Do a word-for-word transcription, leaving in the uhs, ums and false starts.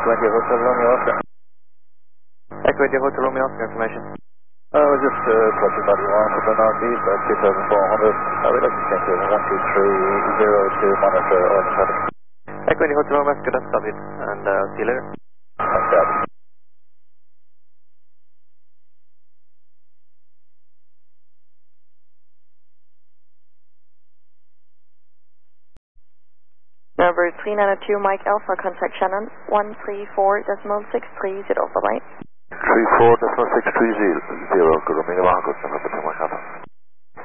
Echo India Hotel Romeo Oscar. Echo India Hotel Romeo Oscar information. Uh, we're just uh, touching body one for the northeast at two thousand four hundred. Uh, we'd like to change to one two three zero to monitor all traffic. Echo India Hotel Romeo Oscar, that's David, and uh, see you later. Thanks, David. Number three nine two Mike Alpha, contact Shannon, one three four decimal six three zero, bye-bye. three four decimal six three zero, good, Romeo Oscar, Mike Alpha.